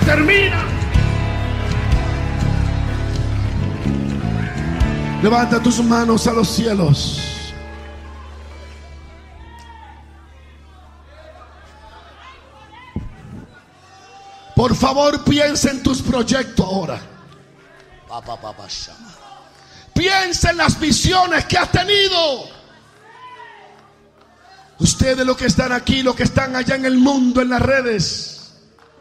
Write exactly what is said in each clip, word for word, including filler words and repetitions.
termina. Levanta tus manos a los cielos. Por favor, piensa en tus proyectos ahora. Piensa en las visiones que has tenido. Ustedes, los que están aquí, los que están allá en el mundo, en las redes,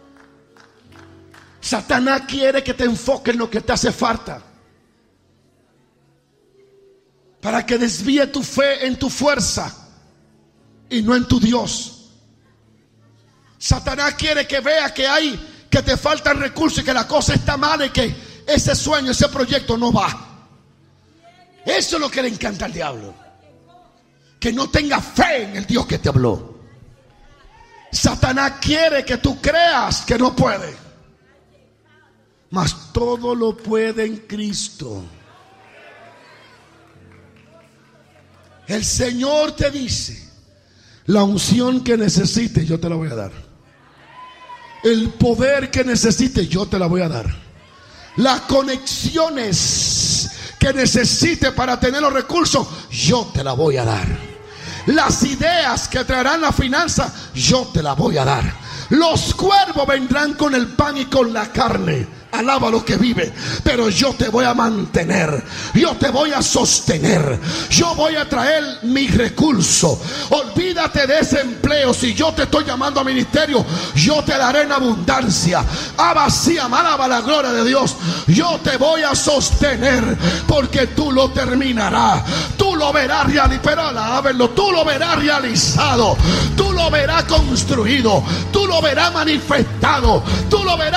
Satanás quiere que te enfoques en lo que te hace falta, para que desvíe tu fe en tu fuerza y no en tu Dios. Satanás quiere que vea que hay, que te faltan recursos y que la cosa está mala y que ese sueño, ese proyecto no va. Eso es lo que le encanta al diablo, que no tenga fe en el Dios que te habló. Satanás quiere que tú creas que no puede, mas todo lo puede en Cristo. El Señor te dice: la unción que necesites, yo te la voy a dar. El poder que necesites, yo te la voy a dar. Las conexiones que necesites para tener los recursos, yo te la voy a dar. Las ideas que traerán la finanza, yo te la voy a dar. Los cuervos vendrán con el pan y con la carne. Alaba lo que vive, pero yo te voy a mantener, yo te voy a sostener, yo voy a traer mi recurso. Olvídate de ese empleo. Si yo te estoy llamando a ministerio, yo te daré en abundancia. Abasía, alaba la gloria de Dios. Yo te voy a sostener, porque tú lo terminarás, tú lo verás realizado, pero alábenlo, tú lo verás realizado, tú lo verás construido, tú lo verás manifestado, tú lo verás